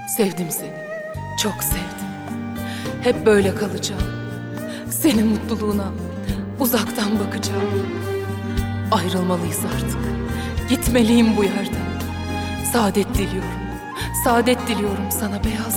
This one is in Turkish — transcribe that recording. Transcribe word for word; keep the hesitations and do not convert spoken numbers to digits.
Sevdim seni, çok sevdim. Hep böyle kalacağım. Senin mutluluğuna uzaktan bakacağım. Ayrılmalıyız artık. Gitmeliyim bu yerden. Saadet diliyorum. Saadet diliyorum sana beyaz